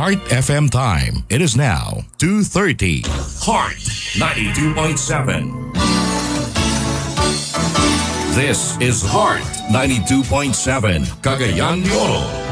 Heart FM time. It is now 2:30. Heart 92.7. This is Heart 92.7, Cagayan de Oro.